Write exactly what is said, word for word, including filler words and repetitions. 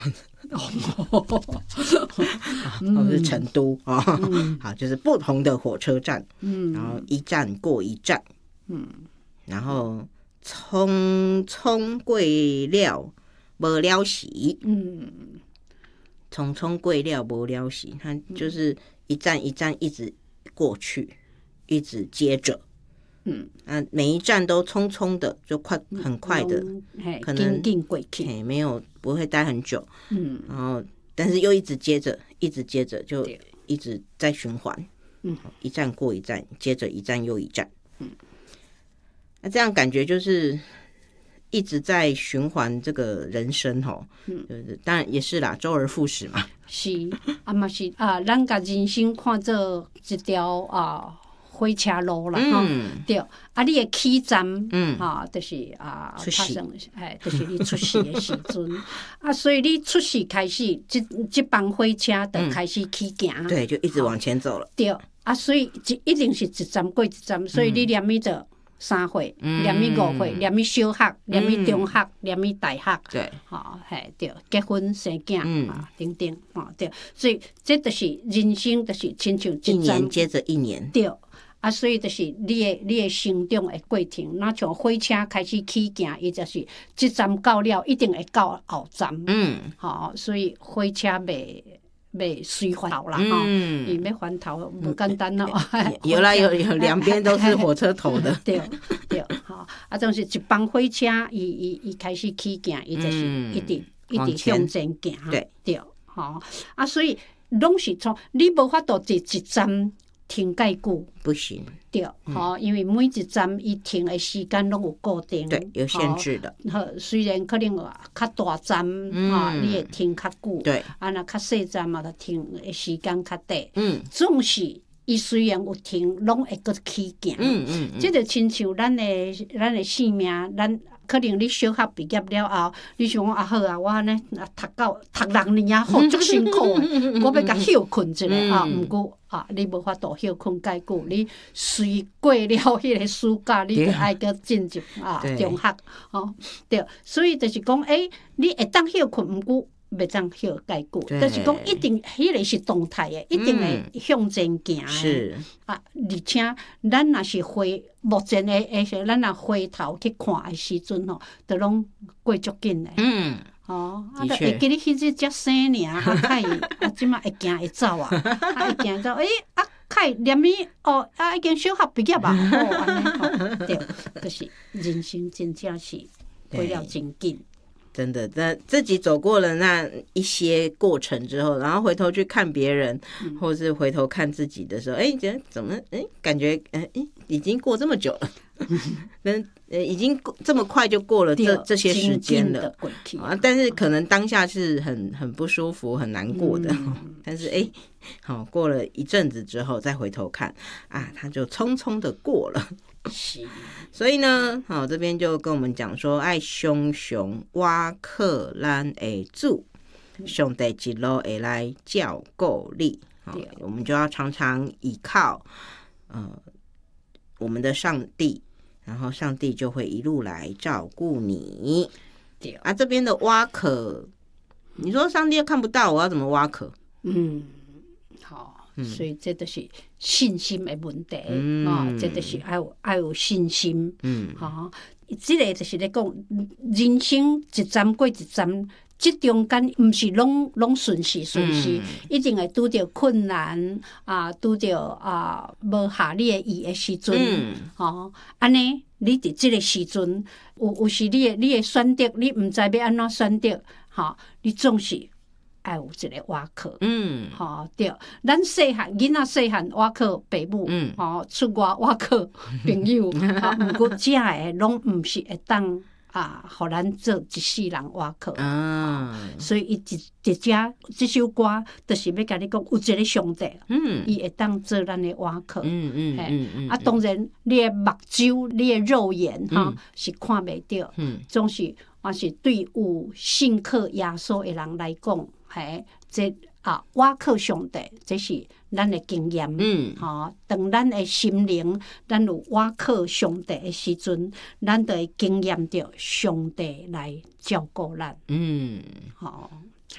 或是成都哦、嗯，好，就是不同的火车站，嗯，然后一站过一站，嗯，然后葱葱贵料无了时，嗯，葱葱贵料无了时，它就是一站一站一直过去，一直接着。嗯，啊，每一站都匆匆的，就快很快的， 嗯、 可能嘿没有不会待很久，嗯，然后但是又一直接着，一直接着就一直在循环，嗯，一站过一站，接着一站又一站，嗯，那这样感觉就是一直在循环这个人生吼，嗯，就是当然也是啦，周而复始嘛， 是啊嘛是啊，咱甲人生看做一条啊。火车路啦，吼、嗯，对，啊，你的起站，嗯，哈、啊，就是啊， 出世， 哎，就是你出世的时阵，啊，所以你出世开始，这这班火车就开始起行、嗯， 对，就一直往前走了， 对，啊，所以一一定是一站过一站，所以你念咪着三岁，念咪五岁，念咪小学，念咪中學，念咪大學， 对， 哈，嘿，对，结婚生囝啊，等等，啊，对，所以这就是人生，就是亲像一年接着一年， 对。啊，所以就是你的你的成长的过程，那像火車開始起行，伊就是這站到了，一定會到後站。嗯，好、哦，所以火車袂袂隨翻頭啦，哈、嗯，伊要翻頭不簡單咯。 嗯、有啦，有有兩邊都是火車頭的。 對對，好，啊，就是一班火車，伊伊伊開始起行，伊就是一直、嗯、一直向前行。 對對，好，啊，所以攏是從你無法度一一站。停介久不行， 对，好、嗯，因为每一站伊停的时间拢有固定， 对，有限制的。 好，虽然可能较大站，嗯、啊，你会停较久， 对， 啊，那较细站嘛，就停的时间较短， 嗯， 总是伊虽然有停，拢会搁起行，嗯嗯嗯，这就亲像咱的咱的性命，咱。可能你小學畢業了後，你想講啊好啊，我呢讀到讀六年啊，好足辛苦的，我要甲休困一下啊。毋過啊，你無法度休困介久，你隨過了迄個暑假，你就愛個進入啊中學哦。對，所以就是講，誒、欸，你會當休困，毋過袂當休介久，就是講一定迄個是動態的，一定會向前行的。啊，而且咱若是回目前的誒，咱若回頭去看的時陣吼，都攏過足緊的。嗯，哦，啊，就會記你迄日才生爾，啊，開啊，即馬會行會走啊，啊，會行會走，誒，啊，開連咪哦，啊，已經小學畢業啊，哦，安尼吼，對，就是人生真正是過了真緊。 真的，在自己走过了那一些过程之后，然后回头去看别人，嗯、或者是回头看自己的时候，哎，觉得怎么哎，感觉哎，已经过这么久了，嗯，呃，已经这么快就过了这这些时间了啊！但是可能当下是很很不舒服、很难过的，嗯、但是哎，好过了一阵子之后再回头看啊，他就匆匆的过了。所以呢，好，这边就跟我们讲说，爱熊熊挖克兰的主，上帝一路会来照顾你。好，我们就要常常依靠呃我们的上帝，然后上帝就会一路来照顾你。对啊，这边的挖可，你说上帝又看不到，我要怎么挖可？嗯。 所以这就是信心的问题，嗯、哦，这就是要有要有信心，嗯，哈、哦，这个就是咧讲人生一站过一站，这中间唔是拢拢顺时顺时，嗯、一定会拄着困难啊，拄着啊无合你的意的时阵，嗯、哦，安尼你伫这个时阵，有有时你的你的选择，你唔知要安怎选择，哈、哦，你总是。爱有一个挖课，嗯，吼、哦、对，咱细汉囡仔细汉挖课爸母，嗯，吼、哦、出外挖课朋友，啊，毋过遮个拢毋是会当啊，互咱做一世人挖课啊，所以伊一一只这首歌，就是要甲你讲，有一个上帝，嗯，伊会当做咱的挖课，嗯嗯嗯嗯，啊，当然你的目睭、你的肉眼哈、嗯、是看袂到，嗯，总是还是对有信靠耶稣的人来讲。嘿，这啊，我靠上帝，这是咱的经验。嗯，吼、哦，当咱的心灵，咱有我靠上帝的时阵，咱就会经验到上帝来照顾咱。嗯，吼、哦，